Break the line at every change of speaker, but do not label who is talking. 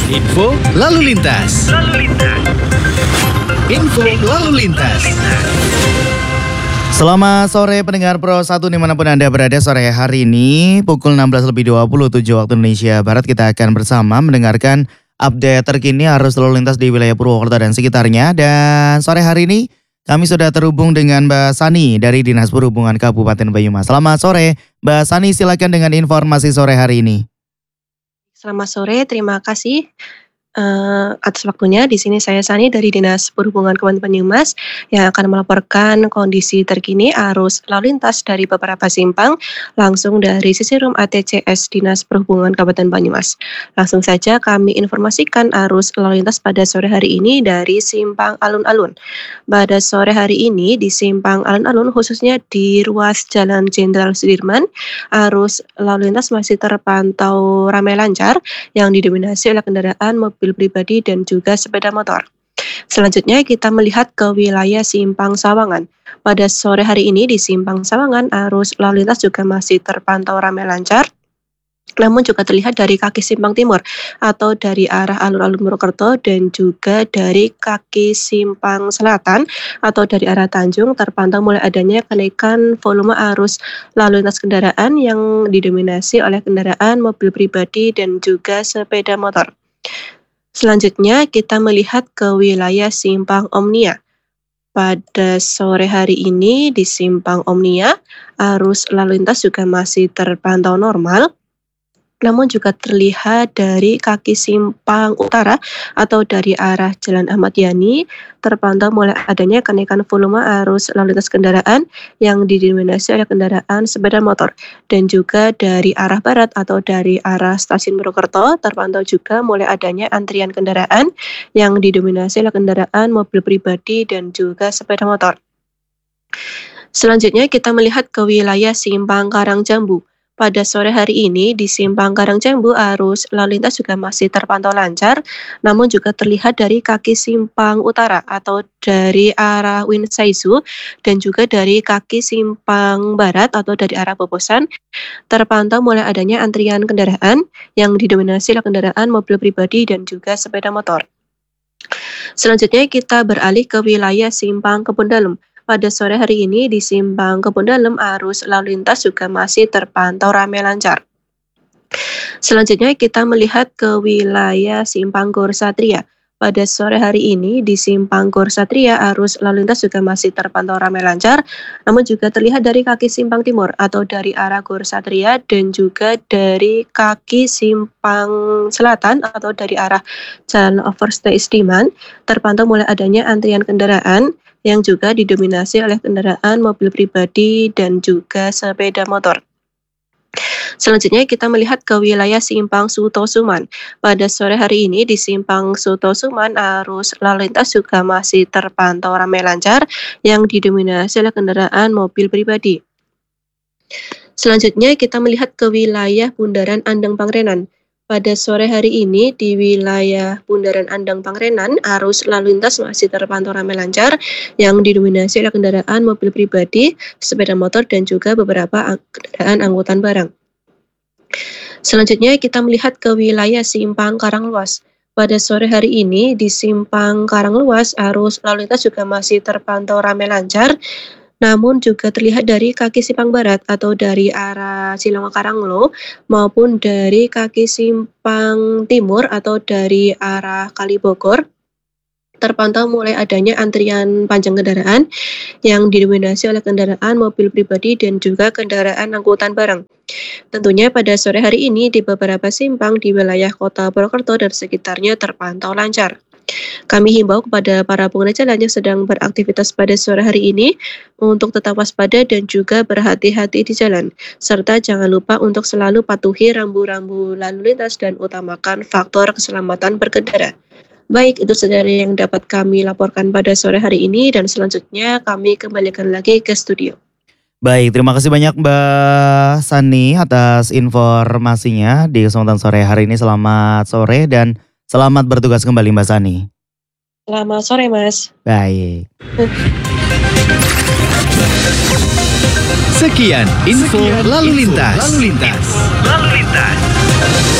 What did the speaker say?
Info lalu lintas. Info lalu lintas.
Selamat sore pendengar Pro 1 dimanapun Anda berada. Sore hari ini pukul 16.27 waktu Indonesia Barat kita akan bersama mendengarkan update terkini arus lalu lintas di wilayah Purwokerto dan sekitarnya. Dan sore hari ini kami sudah terhubung dengan Mbak Sani dari Dinas Perhubungan Kabupaten Banyumas. Selamat sore Mbak Sani, silakan dengan informasi sore hari ini.
Selamat sore, terima kasih atas waktunya. Di sini saya Sani dari Dinas Perhubungan Kabupaten Banyumas yang akan melaporkan kondisi terkini arus lalu lintas dari beberapa simpang langsung dari sisi room ATCS Dinas Perhubungan Kabupaten Banyumas. Langsung saja kami informasikan arus lalu lintas pada sore hari ini dari simpang alun-alun. Pada sore hari ini di simpang alun-alun khususnya di ruas Jalan Jenderal Sudirman, arus lalu lintas masih terpantau ramai lancar yang didominasi oleh kendaraan mobil pribadi dan juga sepeda motor. Selanjutnya kita melihat ke wilayah Simpang Sawangan. Pada sore hari ini di Simpang Sawangan arus lalu lintas juga masih terpantau ramai lancar. Namun juga terlihat dari kaki simpang timur atau dari arah alun-alun Purwokerto dan juga dari kaki simpang selatan atau dari arah Tanjung terpantau mulai adanya kenaikan volume arus lalu lintas kendaraan yang didominasi oleh kendaraan mobil pribadi dan juga sepeda motor. Selanjutnya kita melihat ke wilayah Simpang Omnia. Pada sore hari ini di Simpang Omnia, arus lalu lintas juga masih terpantau normal. Namun juga terlihat dari kaki simpang utara atau dari arah Jalan Ahmad Yani terpantau mulai adanya kenaikan volume arus lalu lintas kendaraan yang didominasi oleh kendaraan sepeda motor. Dan juga dari arah barat atau dari arah stasiun Purwokerto terpantau juga mulai adanya antrian kendaraan yang didominasi oleh kendaraan mobil pribadi dan juga sepeda motor. Selanjutnya kita melihat ke wilayah Simpang Karangjambu. Pada sore hari ini di Simpang Karangjambu arus lalu lintas juga masih terpantau lancar, namun juga terlihat dari kaki simpang utara atau dari arah Winsaizu dan juga dari kaki simpang barat atau dari arah Bobosan terpantau mulai adanya antrian kendaraan yang didominasi oleh kendaraan mobil pribadi dan juga sepeda motor. Selanjutnya kita beralih ke wilayah Simpang Kebon Dalem. Pada sore hari ini di Simpang Kebon Dalem arus lalu lintas juga masih terpantau ramai lancar. Selanjutnya kita melihat ke wilayah Simpang Gor Satria. Pada sore hari ini di Simpang Gor Satria arus lalu lintas juga masih terpantau ramai lancar, namun juga terlihat dari kaki simpang timur atau dari arah Gor Satria dan juga dari kaki simpang selatan atau dari arah Jalan Overstay Istiman terpantau mulai adanya antrian kendaraan yang juga didominasi oleh kendaraan mobil pribadi dan juga sepeda motor. Selanjutnya kita melihat ke wilayah Simpang Sutosuman. Pada sore hari ini di Simpang Sutosuman arus lalu lintas juga masih terpantau ramai lancar yang didominasi oleh kendaraan mobil pribadi. Selanjutnya kita melihat ke wilayah Bundaran Andang Pangrenan. Pada sore hari ini di wilayah Bundaran Andang Pangrenan arus lalu lintas masih terpantau ramai lancar yang didominasi oleh kendaraan mobil pribadi, sepeda motor dan juga beberapa kendaraan angkutan barang. Selanjutnya kita melihat ke wilayah Simpang Karangluas. Pada sore hari ini di Simpang Karangluas arus lalu lintas juga masih terpantau ramai lancar. Namun juga terlihat dari kaki simpang barat atau dari arah Cilongok Karanglo maupun dari kaki simpang timur atau dari arah Kalibogor terpantau mulai adanya antrian panjang kendaraan yang didominasi oleh kendaraan mobil pribadi dan juga kendaraan angkutan barang. Tentunya pada sore hari ini di beberapa simpang di wilayah Kota Purwokerto dan sekitarnya terpantau lancar. Kami himbau kepada para pengguna jalan yang sedang beraktivitas pada sore hari ini untuk tetap waspada dan juga berhati-hati di jalan. Serta jangan lupa untuk selalu patuhi rambu-rambu lalu lintas dan utamakan faktor keselamatan berkendara. Baik, itu saja yang dapat kami laporkan pada sore hari ini dan selanjutnya kami kembalikan lagi ke studio.
Baik, terima kasih banyak Mbak Sani atas informasinya di kesempatan sore hari ini. Selamat sore dan selamat bertugas kembali Mbak Sani.
Selamat sore Mas.
Baik.
Sekian info lalu lintas.